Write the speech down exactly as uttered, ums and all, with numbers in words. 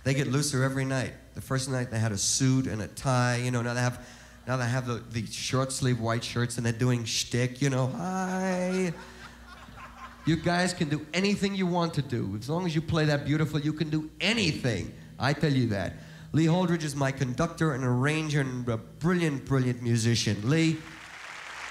They get looser every night. The first night they had a suit and a tie, you know, now they have, now they have the, the short sleeve white shirts and they're doing shtick, you know, hi. You guys can do anything you want to do. As long as you play that beautiful, you can do anything. I tell you that. Lee Holdridge is my conductor and arranger and a brilliant, brilliant musician. Lee,